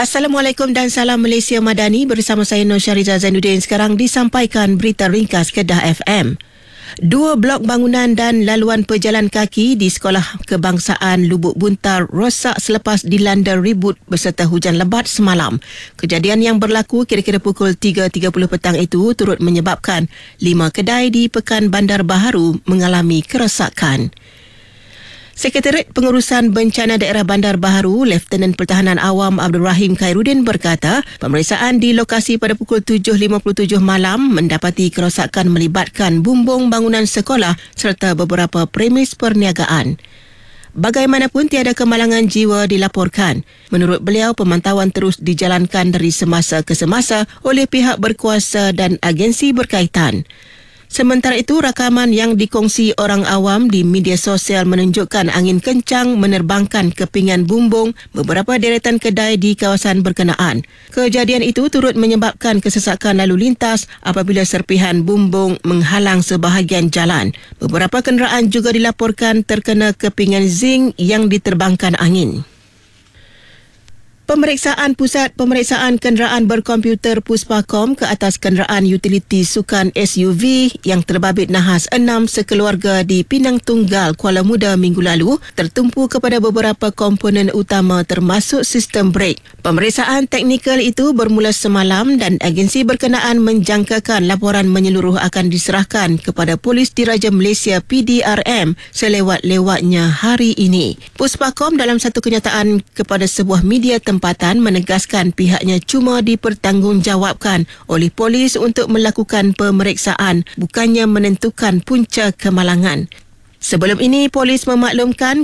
Assalamualaikum dan salam Malaysia Madani, bersama saya Nur Syariza Zainuddin. Sekarang disampaikan berita ringkas Kedah FM. 2 blok bangunan dan laluan pejalan kaki di Sekolah Kebangsaan Lubuk Buntar rosak selepas dilanda ribut berserta hujan lebat semalam. Kejadian yang berlaku kira-kira pukul 3.30 petang itu turut menyebabkan 5 kedai di Pekan Bandar Baharu mengalami kerosakan. Sekretariat Pengurusan Bencana Daerah Bandar Baharu, Lieutenant Pertahanan Awam Abdul Rahim Khairuddin berkata, pemeriksaan di lokasi pada pukul 7.57 malam mendapati kerosakan melibatkan bumbung bangunan sekolah serta beberapa premis perniagaan. Bagaimanapun tiada kemalangan jiwa dilaporkan. Menurut beliau, pemantauan terus dijalankan dari semasa ke semasa oleh pihak berkuasa dan agensi berkaitan. Sementara itu, rakaman yang dikongsi orang awam di media sosial menunjukkan angin kencang menerbangkan kepingan bumbung beberapa deretan kedai di kawasan berkenaan. Kejadian itu turut menyebabkan kesesakan lalu lintas apabila serpihan bumbung menghalang sebahagian jalan. Beberapa kenderaan juga dilaporkan terkena kepingan zinc yang diterbangkan angin. Pemeriksaan Pusat Pemeriksaan Kenderaan Berkomputer Puspakom ke atas kenderaan utiliti sukan SUV yang terbabit nahas 6 sekeluarga di Pinang Tunggal, Kuala Muda minggu lalu tertumpu kepada beberapa komponen utama termasuk sistem brek. Pemeriksaan teknikal itu bermula semalam dan agensi berkenaan menjangkakan laporan menyeluruh akan diserahkan kepada Polis Diraja Malaysia PDRM selewat-lewatnya hari ini. Puspakom dalam satu kenyataan kepada sebuah media tempatan menegaskan pihaknya cuma dipertanggungjawabkan oleh polis untuk melakukan pemeriksaan, bukannya menentukan punca kemalangan. Sebelum ini, polis memaklumkan